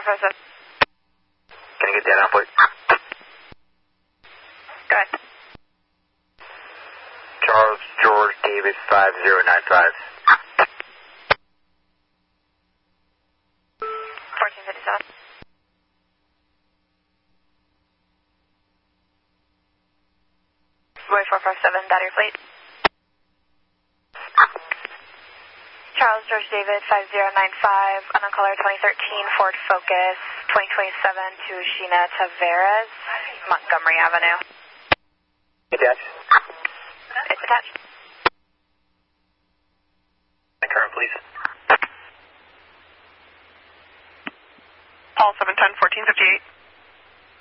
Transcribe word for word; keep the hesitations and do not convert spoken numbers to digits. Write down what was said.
five seven. Can I get that on, please? Go ahead. Charles George David five zero nine five. fourteen fifty-seven. Roy four five seven, battery fleet. Charles George David five zero nine five, unknown caller twenty thirteen Ford Focus, twenty twenty-seven to Sheena Taveras, Montgomery Avenue. Attached. It's attached. My current, please. Paul seven ten fourteen fifty-eight.